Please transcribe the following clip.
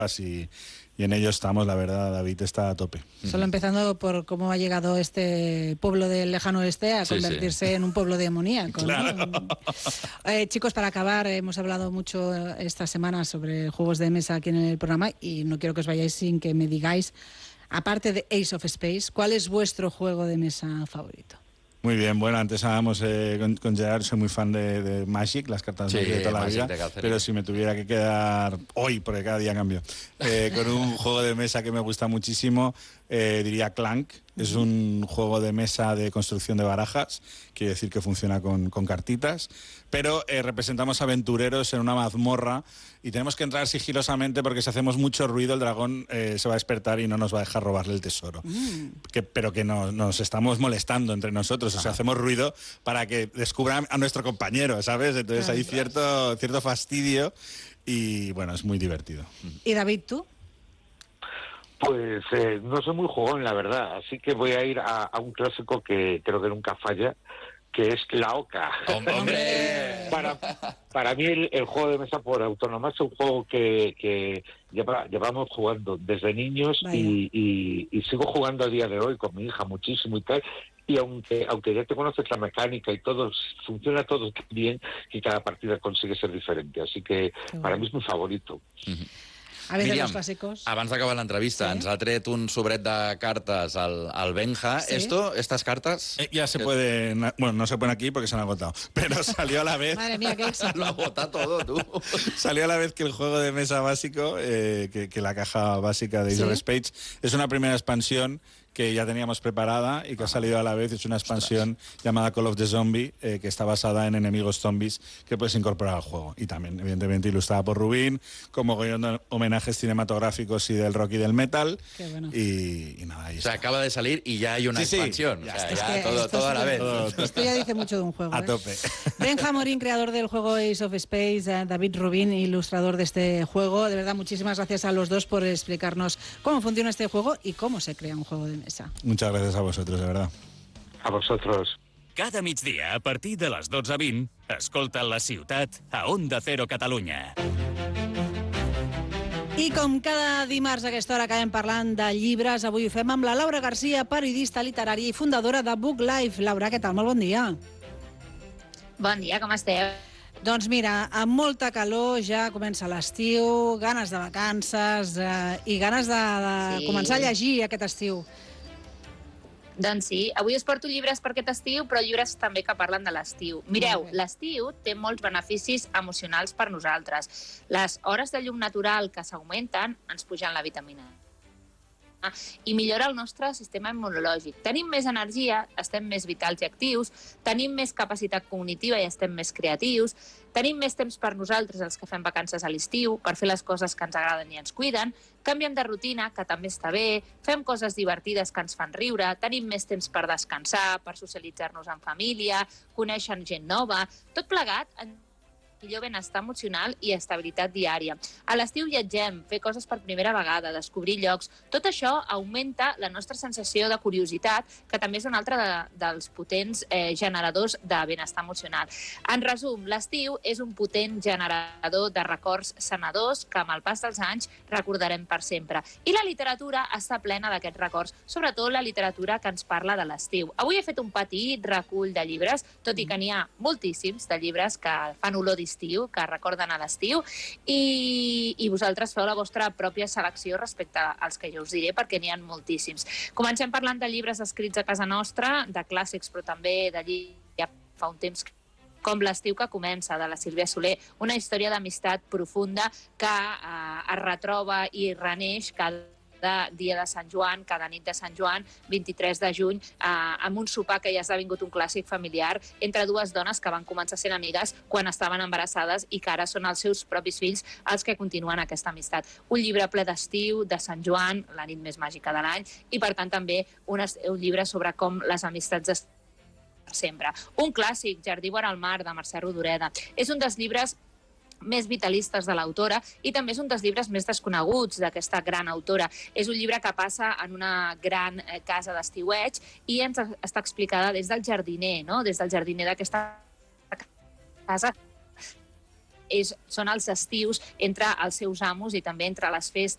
y en ello estamos, la verdad. David está a tope. Solo empezando por cómo ha llegado este pueblo del lejano oeste a convertirse en un pueblo demoníaco, Claro. ¿no? Chicos, para acabar, hemos hablado mucho esta semana sobre juegos de mesa aquí en el programa y no quiero que os vayáis sin que me digáis, aparte de Ace of Space, ¿cuál es vuestro juego de mesa favorito? Muy bien, bueno, antes hablábamos con Gerard, soy muy fan de Magic, las cartas de toda la vida, pero si me tuviera que quedar hoy, porque cada día cambio, con un juego de mesa que me gusta muchísimo, diría Clank. Es un juego de mesa de construcción de barajas, quiere decir que funciona con cartitas, pero representamos aventureros en una mazmorra y tenemos que entrar sigilosamente porque si hacemos mucho ruido el dragón se va a despertar y no nos va a dejar robarle el tesoro. Pero que nos estamos molestando entre nosotros, o sea, hacemos ruido para que descubran a nuestro compañero, ¿sabes? Entonces hay cierto fastidio y bueno, es muy divertido. ¿Y David, tú? Pues no soy muy jugón, la verdad, así que voy a ir a un clásico que creo que nunca falla, que es la Oca. ¡Hombre! Para mí el juego de mesa por autonomía es un juego que llevamos jugando desde niños y sigo jugando a día de hoy con mi hija muchísimo y tal. Y aunque ya te conoces la mecánica y todo, funciona todo tan bien que cada partida consigue ser diferente. Así que para mí es mi favorito. A veces Míriam, los clásicos. abans d'acabar l'entrevista, ens ha tret un sobret de cartes al Benja. Sí. Estas cartas... Ya se puede, bueno, no se pone aquí porque se han agotado, pero salió a la vez. Madre mía, qué éxito. Lo agota todo, tú. Salió a la vez que el juego de mesa básico, que la caja básica de Ace of Spades, es una primera expansión que ya teníamos preparada y que ha salido a la vez. Es una expansión llamada Call of the Zombie, que está basada en enemigos zombies que puedes incorporar al juego. Y también, evidentemente, ilustrada por Rubín, como homenajes cinematográficos y del rock y del metal. Qué bueno. Y nada, ahí O sea, está. acaba de salir y ya hay una expansión. Ya o sea, está. ya todo a la vez. Esto ya dice mucho de un juego. A tope. Benja Morín, creador del juego Ace of Space, David Rubín, ilustrador de este juego. De verdad, muchísimas gracias a los dos por explicarnos cómo funciona este juego y cómo se crea un juego de mesa. Muchas gracias a vosotros, de verdad. A vosotros. Cada migdia, a partir de les 12:20, escolta La Ciutat a Onda Cero Catalunya. I com cada dimarts a aquesta hora acabem parlant de llibres, avui ho fem amb la Laura Garcia, periodista literària i fundadora de Book Life. Laura, què tal? Molt bon dia. Bon dia, com esteu? Doncs mira, amb molta calor, ja comença l'estiu, ganes de vacances i ganes de començar a llegir aquest estiu. Doncs sí, avui us porto llibres per aquest estiu, però llibres també que parlen de l'estiu. Mireu, l'estiu té molts beneficis emocionals per nosaltres. Les hores de llum natural que s'augmenten ens pugen la vitamina i millora el nostre sistema immunològic. Tenim més energia, estem més vitals i actius, tenim més capacitat cognitiva i estem més creatius, tenim més temps per nosaltres, els que fem vacances a l'estiu, per fer les coses que ens agraden i ens cuiden, canviem de rutina, que també està bé, fem coses divertides que ens fan riure, tenim més temps per descansar, per socialitzar-nos en família, conèixer gent nova, tot plegat millor benestar emocional i estabilitat diària. A l'estiu viatgem, fer coses per primera vegada, descobrir llocs. Tot això augmenta la nostra sensació de curiositat, que també és un altre dels potents generadors de benestar emocional. En resum, l'estiu és un potent generador de records sanadors que amb el pas dels anys recordarem per sempre. I la literatura està plena d'aquests records, sobretot la literatura que ens parla de l'estiu. Avui he fet un petit recull de llibres, tot i que n'hi ha moltíssims de llibres que fan olor d'estiu, que recorden a l'estiu, i vosaltres feu la vostra pròpia selecció respecte als que jo us diré, perquè n'hi ha moltíssims. Comencem parlant de llibres escrits a casa nostra, de clàssics, però també de llibres ja fa un temps, com L'estiu que comença, de la Sílvia Soler, una història d'amistat profunda que es retroba i reneix cada dia de Sant Joan, cada nit de Sant Joan, 23 de juny, amb un sopar que ja ha esdevingut un clàssic familiar entre dues dones que van començar sent amigues quan estaven embarassades i que ara són els seus propis fills els que continuen aquesta amistat. Un llibre ple d'estiu, de Sant Joan, la nit més màgica de l'any, i per tant també un llibre sobre com les amistats sempre. Un clàssic, Jardí vora el mar, de Mercè Rodoreda. És un dels llibres més vitalistes de l'autora i també és un dels llibres més desconeguts d'aquesta gran autora. És un llibre que passa en una gran casa d'estiueig i ens està explicada des del jardiner, no? Des del jardiner d'aquesta casa. Són els estius entre els seus amos i també entre les festes